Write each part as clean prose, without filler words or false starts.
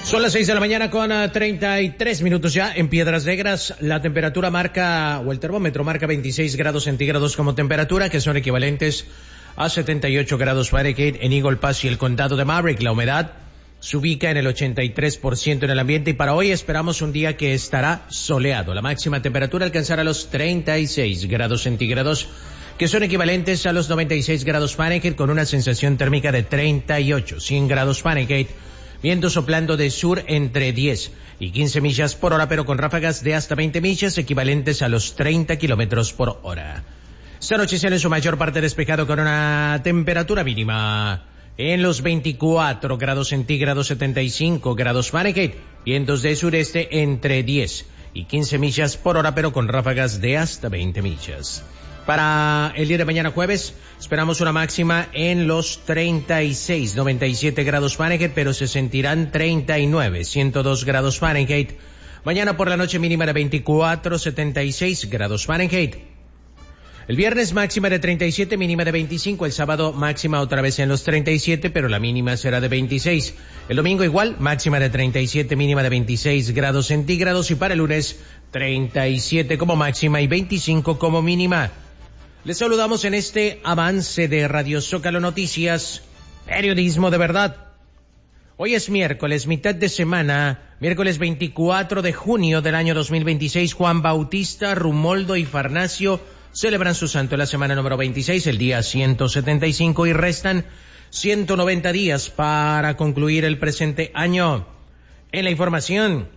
Son las 6 de la mañana con 33 minutos ya en Piedras Negras. La temperatura marca, o el termómetro marca 26 grados centígrados como temperatura, que son equivalentes a 78 grados Fahrenheit en Eagle Pass y el condado de Maverick. La humedad se ubica en el 83% en el ambiente y para hoy esperamos un día que estará soleado. La máxima temperatura alcanzará los 36 grados centígrados, que son equivalentes a los 96 grados Fahrenheit con una sensación térmica de 38, 100 grados Fahrenheit. Viento soplando de sur entre 10 y 15 millas por hora, pero con ráfagas de hasta 20 millas, equivalentes a los 30 kilómetros por hora. Esta noche será en su mayor parte despejado con una temperatura mínima en los 24 grados centígrados, 75 grados Fahrenheit. Vientos de sureste entre 10 y 15 millas por hora, pero con ráfagas de hasta 20 millas. Para el día de mañana jueves, esperamos una máxima en los 36, 97 grados Fahrenheit, pero se sentirán 39, 102 grados Fahrenheit. Mañana por la noche mínima de 24, 76 grados Fahrenheit. El viernes máxima de 37, mínima de 25. El sábado máxima otra vez en los 37, pero la mínima será de 26. El domingo igual, máxima de 37, mínima de 26 grados centígrados. Y para el lunes, 37 como máxima y 25 como mínima. Les saludamos en este avance de Radio Zócalo Noticias, periodismo de verdad. Hoy es miércoles, mitad de semana, miércoles 24 de junio del año 2026. Juan Bautista, Rumoldo y Farnacio celebran su santo la semana número 26, el día 175, y restan 190 días para concluir el presente año. En la información,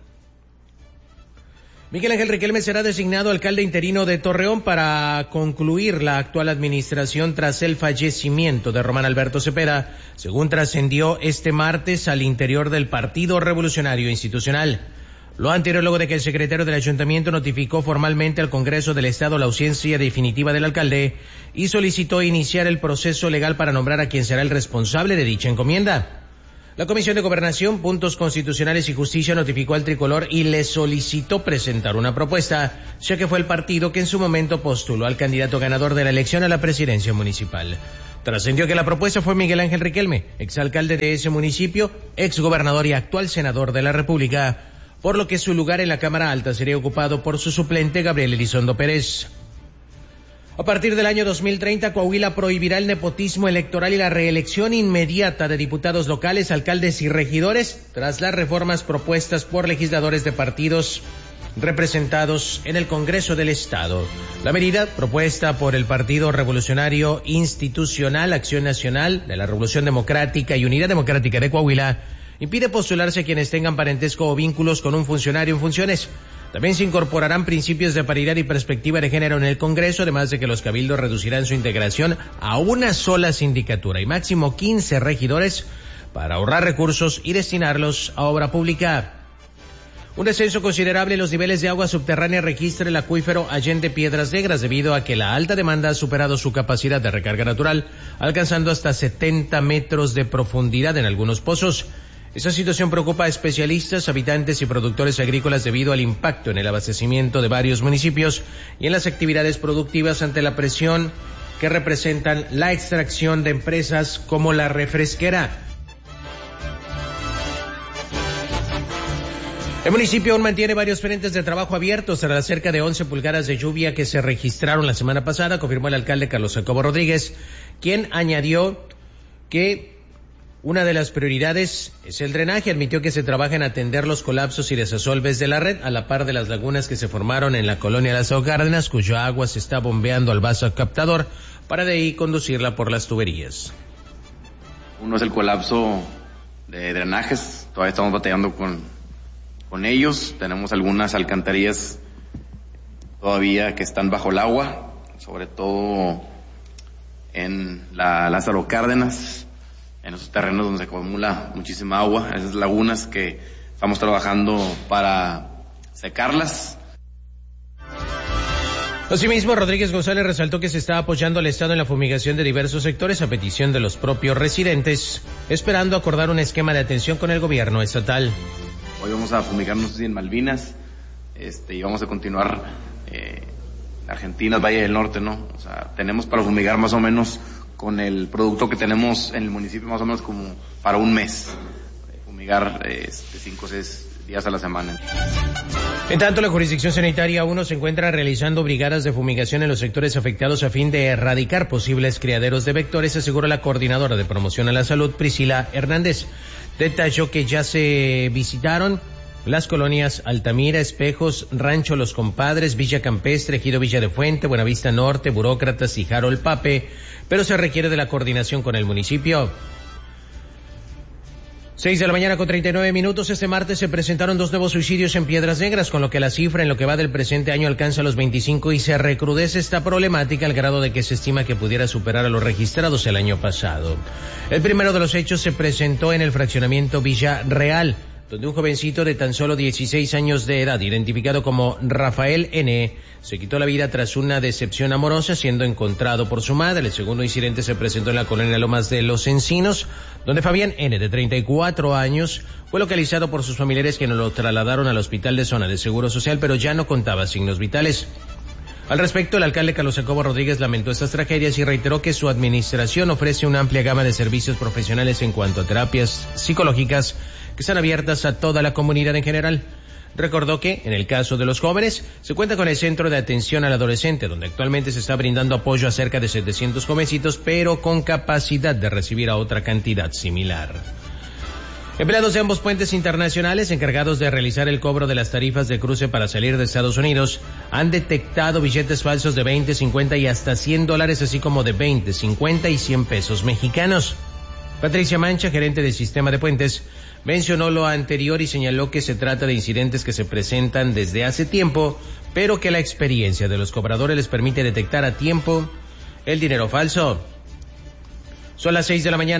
Miguel Ángel Riquelme será designado alcalde interino de Torreón para concluir la actual administración tras el fallecimiento de Román Alberto Cepeda, según trascendió este martes al interior del Partido Revolucionario Institucional. Lo anterior luego de que el secretario del ayuntamiento notificó formalmente al Congreso del Estado la ausencia definitiva del alcalde y solicitó iniciar el proceso legal para nombrar a quien será el responsable de dicha encomienda. La Comisión de Gobernación, Puntos Constitucionales y Justicia notificó al tricolor y le solicitó presentar una propuesta, ya que fue el partido que en su momento postuló al candidato ganador de la elección a la presidencia municipal. Trascendió que la propuesta fue Miguel Ángel Riquelme, exalcalde de ese municipio, exgobernador y actual senador de la República, por lo que su lugar en la Cámara Alta sería ocupado por su suplente Gabriel Elizondo Pérez. A partir del año 2030, Coahuila prohibirá el nepotismo electoral y la reelección inmediata de diputados locales, alcaldes y regidores tras las reformas propuestas por legisladores de partidos representados en el Congreso del Estado. La medida, propuesta por el Partido Revolucionario Institucional, Acción Nacional de la Revolución Democrática y Unidad Democrática de Coahuila, impide postularse a quienes tengan parentesco o vínculos con un funcionario en funciones. También se incorporarán principios de paridad y perspectiva de género en el Congreso, además de que los cabildos reducirán su integración a una sola sindicatura y máximo 15 regidores para ahorrar recursos y destinarlos a obra pública. Un descenso considerable en los niveles de agua subterránea registra el acuífero Allende Piedras Negras debido a que la alta demanda ha superado su capacidad de recarga natural, alcanzando hasta 70 metros de profundidad en algunos pozos. Esta situación preocupa a especialistas, habitantes y productores agrícolas debido al impacto en el abastecimiento de varios municipios y en las actividades productivas ante la presión que representan la extracción de empresas como la refresquera. El municipio aún mantiene varios frentes de trabajo abiertos tras las cerca de 11 pulgadas de lluvia que se registraron la semana pasada, confirmó el alcalde Carlos Jacobo Rodríguez, quien añadió que una de las prioridades es el drenaje. Admitió que se trabaja en atender los colapsos y desasolves de la red, a la par de las lagunas que se formaron en la colonia Lázaro Cárdenas, cuya agua se está bombeando al vaso captador para de ahí conducirla por las tuberías. Uno es el colapso de drenajes, todavía estamos batallando con ellos. Tenemos algunas alcantarillas todavía que están bajo el agua, sobre todo en la Lázaro Cárdenas, en esos terrenos donde se acumula muchísima agua, esas lagunas que estamos trabajando para secarlas. Asimismo, Rodríguez González resaltó que se está apoyando al Estado en la fumigación de diversos sectores a petición de los propios residentes, esperando acordar un esquema de atención con el gobierno estatal. Hoy vamos a fumigarnos en Malvinas, y vamos a continuar en Argentina, Valle del Norte, ¿no? O sea, tenemos para fumigar más o menos con el producto que tenemos en el municipio más o menos como para un mes. fumigar 5 o 6 días a la semana. En tanto, la jurisdicción sanitaria 1 se encuentra realizando brigadas de fumigación en los sectores afectados a fin de erradicar posibles criaderos de vectores, aseguró la coordinadora de promoción a la salud, Priscila Hernández. Detalló que ya se visitaron las colonias Altamira, Espejos, Rancho Los Compadres, Villa Campestre, Ejido Villa de Fuente, Buenavista Norte, Burócratas y Jarol Pape, pero se requiere de la coordinación con el municipio. 6:39 a.m. Este martes se presentaron 2 nuevos suicidios en Piedras Negras, con lo que la cifra en lo que va del presente año alcanza los 25 y se recrudece esta problemática al grado de que se estima que pudiera superar a los registrados el año pasado. El primero de los hechos se presentó en el fraccionamiento Villa Real, donde un jovencito de tan solo 16 años de edad, identificado como Rafael N., se quitó la vida tras una decepción amorosa siendo encontrado por su madre. El segundo incidente se presentó en la colonia Lomas de los Encinos, donde Fabián N., de 34 años, fue localizado por sus familiares, quienes lo trasladaron al hospital de zona de Seguro Social, pero ya no contaba signos vitales. Al respecto, el alcalde Carlos Jacobo Rodríguez lamentó estas tragedias y reiteró que su administración ofrece una amplia gama de servicios profesionales en cuanto a terapias psicológicas que están abiertas a toda la comunidad en general. Recordó que, en el caso de los jóvenes, se cuenta con el Centro de Atención al Adolescente, donde actualmente se está brindando apoyo a cerca de 700 jovencitos, pero con capacidad de recibir a otra cantidad similar. Empleados de ambos puentes internacionales encargados de realizar el cobro de las tarifas de cruce para salir de Estados Unidos han detectado billetes falsos de 20, 50 y hasta $100, así como de 20, 50 y 100 pesos mexicanos. Patricia Mancha, gerente del sistema de puentes, mencionó lo anterior y señaló que se trata de incidentes que se presentan desde hace tiempo, pero que la experiencia de los cobradores les permite detectar a tiempo el dinero falso. Son las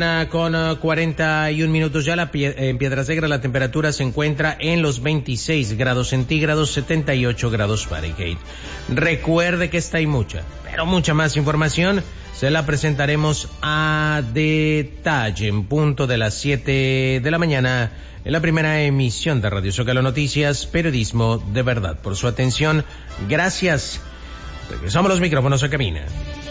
6:41 a.m. ya. En Piedras Negras la temperatura se encuentra en los 26 grados centígrados, 78 grados Fahrenheit. Recuerde que esta y mucha, pero mucha más información se la presentaremos a detalle en punto de las 7 de la mañana en la primera emisión de Radio Zócalo Noticias, periodismo de verdad. Por su atención, gracias. Regresamos los micrófonos a cabina.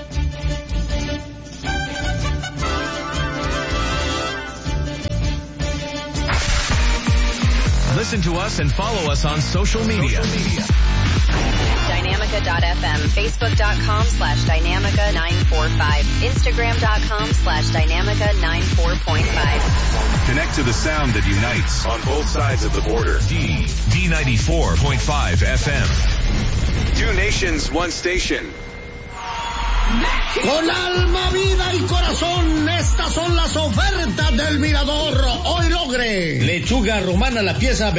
Listen to us and follow us on social media. Dynamica.fm, Facebook.com/Dynamica945, Instagram.com/Dynamica94.5. Connect to the sound that unites on both sides of the border. D94.5 FM. 2 nations, 1 station. Con alma, vida y corazón, estas son las ofertas del Mirador. Hoy logre lechuga romana, la pieza